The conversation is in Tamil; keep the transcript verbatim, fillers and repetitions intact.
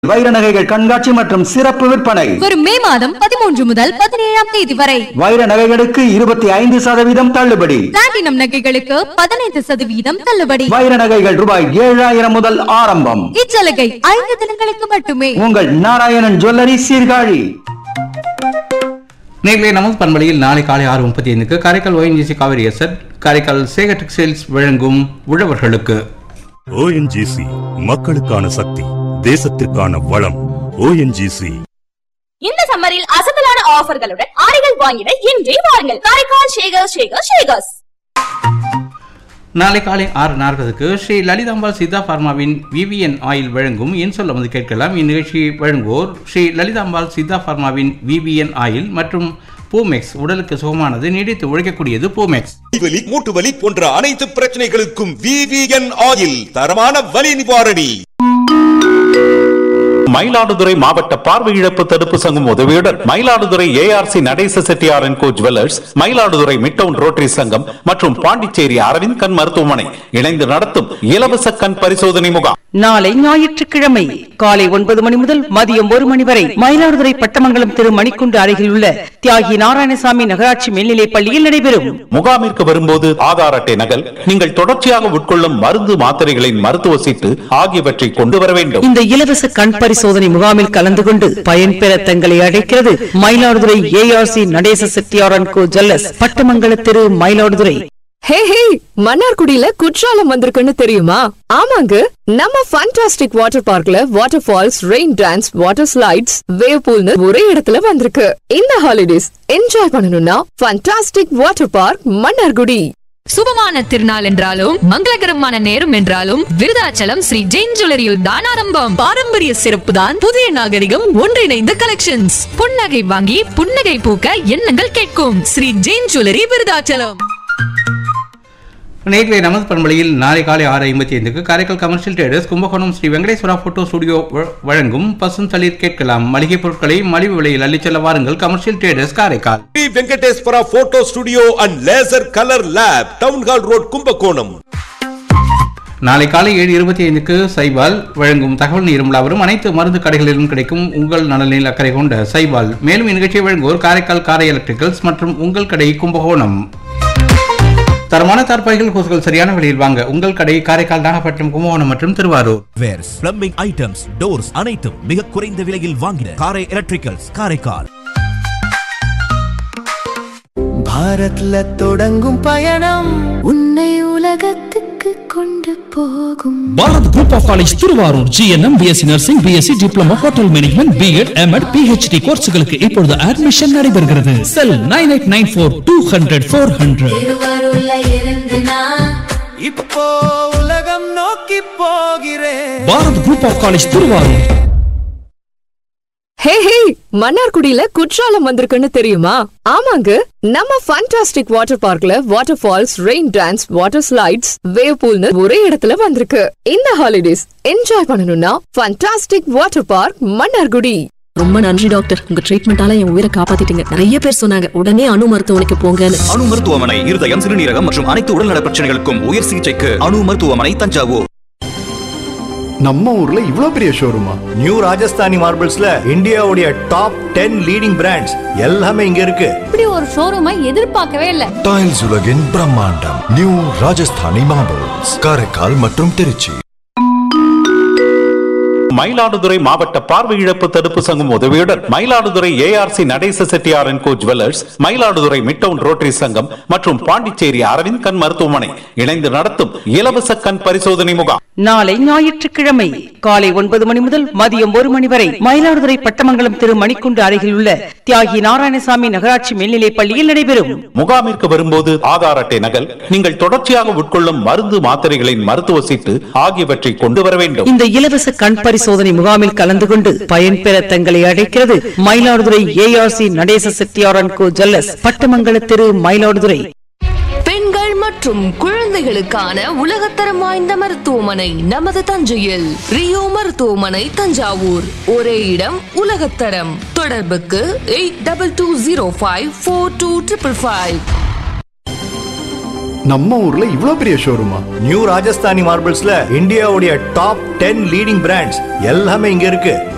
வைர நகைகள் கண்காட்சி மற்றும் சிறப்பு விற்பனை வரும் மே மாதம் பதிமூன்று முதல் பதினேழாம் தேதி வரை. வைர நகைகளுக்கு இருபத்தி ஐந்து சதவீதம் தள்ளுபடி. பிளாட்டினம் நகைகளுக்கு பதினைந்து சதவீதம் தள்ளுபடி. வைர நகைகள் ரூபாய் ஏழாயிரம் முதல் ஆரம்பம். இச்சலுகை ஐந்து தினங்களுக்கு மட்டுமே. உங்கள் நாராயணன் ஜுவல்லரி சீர்காழி. நேர்களை நமது பண்பலையில் நாளை காலை ஆறு முப்பத்தி ஐந்துக்கு Karaikal ONGC Kaveri zed Karaikal Sekar textiles வழங்கும் உழவர்களுக்கு. ஓஎன்ஜிசி மக்களுக்கான சக்தி, தேசத்திற்கான வளம். ஓஎன்ஜிசி இந்த சம்மரில் அசத்தலான ஆஃபர்களுடன் ஆடைகள் வாங்கிட இன்றே வாருங்கள் காரைக்கால் சேகர் சேகர் சேகர்ஸ். நாளை காலை ஆறு நாற்பதுக்கு ஸ்ரீ லலிதாம்பாள் சித்தா பார்மாவின் விவிஎன் ஆயில் வழங்கும் என் சொல்ல வந்து கேட்கலாம். இந்நிகழ்ச்சியை வழங்குவோர் ஸ்ரீ லலிதாம்பாள் சித்தா பார்மாவின் விவிஎன் ஆயில் மற்றும் பூமெக்ஸ். உடலுக்கு சுகமானது, நீடித்து உழைக்கக்கூடியது பூமெக்ஸ். வலி, மூட்டு வலி போன்ற அனைத்து பிரச்சனைகளுக்கும் விவிஎன் ஆயில் தரமான வலி நிவாரணி. மயிலாடுதுறை மாவட்ட பார்வை இழப்பு தடுப்பு சங்கம் உதவியுடன் Mayiladuthurai ARC Natesa Chettiar and go jewellers, Mayiladuthurai midtown rotary சங்கம் மற்றும் பாண்டிச்சேரி அரவிந்த் கண் மருத்துவமனை இணைந்து நடத்தும் இலவச கண் பரிசோதனை முகாம் நாளை ஞாயிற்றுக்கிழமை காலை ஒன்பது மணி முதல் மதியம் ஒரு மணி வரை மயிலாடுதுறை பட்டமங்கலம் திரு மணிக்குண்டு அருகில் உள்ள தியாகி நாராயணசாமி நகராட்சி மேல்நிலைப் பள்ளியில் நடைபெறும். முகாமிற்கு வரும்போது ஆதார் அட்டை நகல், நீங்கள் தொடர்ச்சியாக உட்கொள்ளும் மருந்து மாத்திரைகளின் மருத்துவ சீட்டு ஆகியவற்றை கொண்டு வர வேண்டும். இந்த இலவச கண் பரிசோதனை முகாமில் கலந்து கொண்டு பயன்பெற தங்களை அழைக்கிறது Mayiladuthurai ARC Natesa Chettiar and go jewellers, பட்டமங்கல திரு மயிலாடுதுறை. ஹே ஹே, மன்னார்குடியில குற்றாலம் வந்திருக்குன்னு தெரியுமா? ஆமாங்க, நம்ம ஃபண்டாஸ்டிக் வாட்டர் பார்க்ல water falls, rain dance, water slides, wave பூல்னு ஒரே இடத்துல வந்திருக்கு. இந்த ஹாலிடேஸ் என்ஜாய் பண்ணணும்னா ஃபண்டாஸ்டிக் வாட்டர் பார்க் மன்னார்குடி. சுபமான திருநாள் என்றாலும் மங்களகரமான நேரம் என்றாலும் விருதாச்சலம் ஸ்ரீ ஜெயின் ஜுவல்லரியில் தான் ஆரம்பம். பாரம்பரிய சிறப்பு தான் புதிய நாகரிகம் ஒன்றிணைந்த கலெக்ஷன்ஸ். புன்னகை வாங்கி புன்னகை பூக்க எண்ணங்கள் கேட்கும் ஸ்ரீ ஜெயின் ஜுவல்லரி விருதாச்சலம். நேர்களை நமது பண்பலையில் நாளை காலை ஆறு ஐம்பத்தி ஐந்துக்கு Karaikal commercial traders Kumbakonam Sri Venkateswara photo studio வழங்கும் பசும் தளிர் கேட்கலாம். மளிகை பொருட்களை மலிவு விலையில் அள்ளிச் செல்ல வாருங்கள். Commercial traders Karaikal. Sri Venkateswara photo studio and laser colour lab, town hall road, Kumbakonam. நாளை காலை ஏழு இருபத்தி ஐந்துக்கு சைபால் வழங்கும் தகவல் நீரும்லா வரும். அனைத்து மருந்து கடைகளிலும் கிடைக்கும் உங்கள் நலனில் அக்கறை கொண்ட சைபால். மேலும் இந்நிகழ்ச்சியை வழங்குவோர் காரைக்கால் காரை எலக்ட்ரிக்கல்ஸ் மற்றும் உங்கள் கடை கும்பகோணம். தரமான தார்பாய்கள், கொசுகள் சரியான விலையில் வாங்க உங்கள் கடை காரைக்கால், நாகப்பட்டினம், கும்பகோணம் மற்றும் Thiruvarur. Verse plumbing items, doors அனைத்தும் மிக குறைந்த விலையில் வாங்கின காரை எலக்ட்ரிக்கல்ஸ் காரைக்கால். பாரத்ல தொடங்கும் பயணம் உன்னை உலகத்துக்கு கொண்டு போகும். Bharat group of college Thiruvarur. GNM, BSc nursing, BSc diploma hotel management, BEd, MEd, PhD கோர்ஸ்களுக்கு இப்பொழுது அட்மிஷன் நடைபெறுகிறது. செல் nine eight nine four two hundred four hundred. இப்போ உலகம் நோக்கி போகிறேன். Bharat group of college Thiruvarur. ஹே ஹே, மன்னார்குடியில குற்றாலம் வந்திருக்குன்னு தெரியுமா? ஆமாங்க, நம்ம ஃபண்டாஸ்டிக் வாட்டர் பார்க்ல water falls, rain dance, water slides, wave பூல்னு ஒரே இடத்துல வந்திருக்கு. இந்த ஹாலிடேஸ் என்ஜாய் பண்ணணும்னா ஃபண்டாஸ்டிக் வாட்டர் பார்க் மன்னார்குடி. ரொம்ப நன்றி டாக்டர், உங்க ட்ரீட்மெண்டால என் உயிரை காப்பாத்திட்டீங்க. நிறைய பேர் சொன்னாங்க உடனே அணு மருத்துவமனைக்கு போங்கன்னு. அணு மருத்துவமனை இருதயம், சிறுநீரகம் மற்றும் அனைத்து உடல்நல பிரச்சனைகளுக்கும் உயர் சிகிச்சைக்கு அணு மருத்துவமனை, தஞ்சாவூர். நம்ம ஊர்ல இவ்ளோ பெரிய ஷோரூமா? நியூ ராஜஸ்தானி மார்பிள்ஸ்ல இந்தியாவுடைய டாப் டென் லீடிங் பிராண்ட்ஸ் எல்லாமே இங்க இருக்கு. இப்படி ஒரு ஷோரூமை எதிர்பார்க்கவே இல்ல. டைல்ஸ் உலகின் பிரம்மாண்டம் நியூ ராஜஸ்தானி மார்பிள்ஸ், காரைக்கால் மற்றும் திருச்சி. மயிலாடுதுறை மாவட்ட பார்வை இழப்பு தடுப்பு சங்கம் உதவியுடன் Mayiladuthurai ARC Natesa Chettiar and go jewellers, Mayiladuthurai midtown rotary சங்கம் மற்றும் பாண்டிச்சேரி அரவிந்த் கண் மருத்துவமனை இணைந்து நடத்தும் இலவச கண் பரிசோதனை முகாம் நாளை ஞாயிற்றுக்கிழமை காலை ஒன்பது மணி முதல் மதியம் ஒரு மணி வரை மயிலாடுதுறை பட்டமங்கலம் திரு மணிக்குண்டு அருகில் உள்ள தியாகி நாராயணசாமி நகராட்சி மேல்நிலைப் பள்ளியில் நடைபெறும். முகாமிற்கு வரும்போது ஆதார் அட்டை நகல், நீங்கள் தொடர்ச்சியாக உட்கொள்ளும் மருந்து மாத்திரைகளின் மருத்துவ சீட்டு ஆகியவற்றை கொண்டு வர வேண்டும். இந்த இலவச கண் பரிசோதனை முகாமில் கலந்து கொண்டு பயன்பெற தங்களை அழைக்கிறது Mayiladuthurai ARC Natesa Chettiar and go jewellers, பட்டமங்கல திரு மயிலாடுதுறை. பெண்கள் மற்றும் குழந்தைகளுக்கான உலகத்தரம் வாய்ந்த மருத்துவமனை நமது தஞ்சையில். ரியோ மருத்துவமனை, தஞ்சாவூர். ஒரே இடம், உலகத்தரம். தொடர்புக்கு eight double two zero five four two triple five. நம்ம ஊர்ல இவ்ளோ பெரிய ஷோரூமா? நியூ ராஜஸ்தானி மார்பிள்ஸ்ல இந்தியாவுடைய டாப் டென் லீடிங் பிராண்ட்ஸ் எல்லாமே இங்க இருக்கு.